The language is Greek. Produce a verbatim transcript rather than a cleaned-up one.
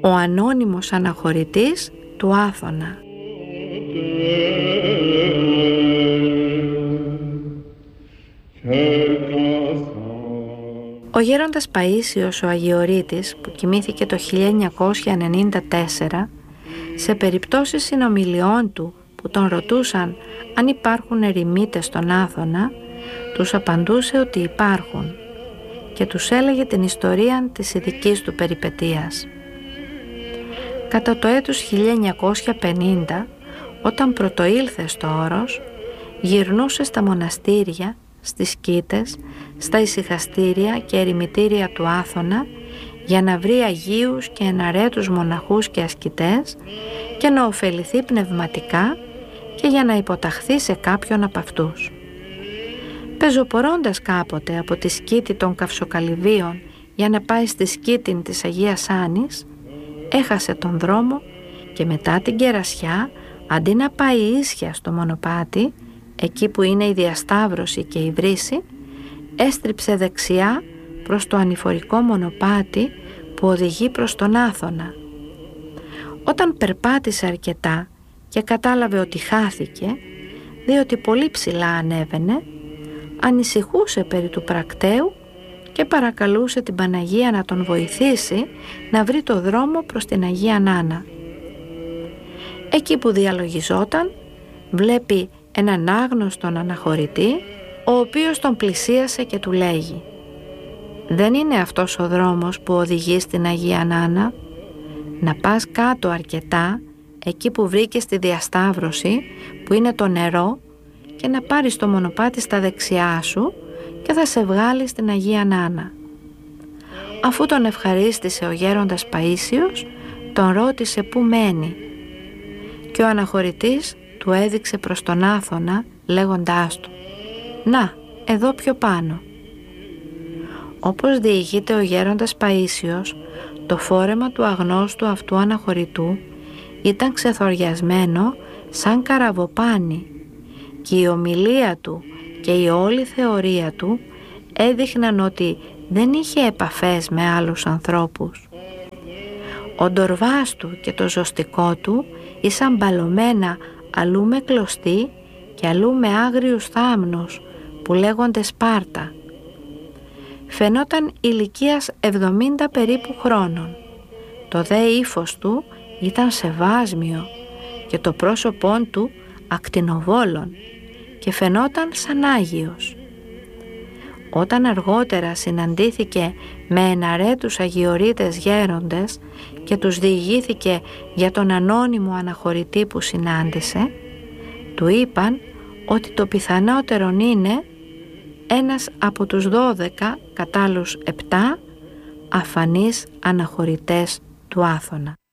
ο ανώνυμος αναχωρητής του Άθωνα. Ο γέροντας Παΐσιος ο Αγιορείτης, που κοιμήθηκε το χίλια εννιακόσια ενενήντα τέσσερα, σε περιπτώσεις συνομιλιών του που τον ρωτούσαν αν υπάρχουν ερημίτες στον Άθωνα, τους απαντούσε ότι υπάρχουν και τους έλεγε την ιστορία της ειδικής του περιπετείας. Κατά το έτος χίλια εννιακόσια πενήντα, όταν πρωτοήλθε στο Όρος, γυρνούσε στα μοναστήρια, στις σκήτες, στα ησυχαστήρια και ερημητήρια του Άθωνα για να βρει αγίους και εναρέτους μοναχούς και ασκητές και να ωφεληθεί πνευματικά και για να υποταχθεί σε κάποιον από αυτούς. Πεζοπορώντας κάποτε από τη σκήτη των Καυσοκαλυβίων για να πάει στη σκήτη της Αγίας Άνης, έχασε τον δρόμο και μετά την κερασιά, αντί να πάει ίσια στο μονοπάτι, εκεί που είναι η διασταύρωση και η βρύση, έστριψε δεξιά προς το ανηφορικό μονοπάτι που οδηγεί προς τον Άθωνα. Όταν περπάτησε αρκετά και κατάλαβε ότι χάθηκε, διότι πολύ ψηλά ανέβαινε, ανησυχούσε περί του πρακτέου και παρακαλούσε την Παναγία να τον βοηθήσει να βρει το δρόμο προς την Αγία Νάνα. Εκεί που διαλογιζόταν, βλέπει έναν άγνωστον αναχωρητή, ο οποίος τον πλησίασε και του λέγει: «Δεν είναι αυτός ο δρόμος που οδηγεί στην Αγία Νάνα? Να πας κάτω αρκετά, εκεί που βρήκες τη διασταύρωση, που είναι το νερό, και να πάρεις το μονοπάτι στα δεξιά σου και θα σε βγάλει στην Αγία Νάνα». Αφού τον ευχαρίστησε ο γέροντας Παΐσιος, τον ρώτησε πού μένει και ο αναχωρητής του έδειξε προς τον Άθωνα λέγοντάς του: «Να, εδώ πιο πάνω». Όπως διηγείται ο γέροντας Παΐσιος, το φόρεμα του αγνώστου αυτού αναχωρητού ήταν ξεθοριασμένο σαν καραβοπάνι και η ομιλία του και η όλη θεωρία του έδειχναν ότι δεν είχε επαφές με άλλους ανθρώπους. Ο ντορβάς του και το ζωστικό του ήσαν μπαλωμένα αλλού με κλωστή και αλλού με άγριους θάμνους που λέγονται Σπάρτα. Φαινόταν ηλικίας εβδομήντα περίπου χρόνων. Το δε ύφος του ήταν σεβάσμιο και το πρόσωπόν του ακτινοβόλων και φαινόταν σαν Άγιος. Όταν αργότερα συναντήθηκε με εναρέτους αγιορείτες γέροντες και τους διηγήθηκε για τον ανώνυμο αναχωρητή που συνάντησε, του είπαν ότι το πιθανότερον είναι ένας από τους δώδεκα κατ' άλλους επτά αφανείς αναχωρητές του Άθωνα.